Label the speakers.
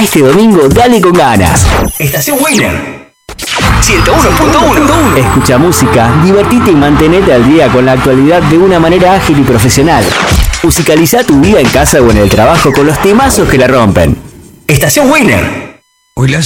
Speaker 1: este domingo dale con ganas. Estación Winner 101.1. Escucha música, divertite y mantenete al día con la actualidad de una manera ágil y profesional. Musicaliza tu vida en casa o en el trabajo con los temazos que la rompen. Estación Winner.
Speaker 2: Hoy la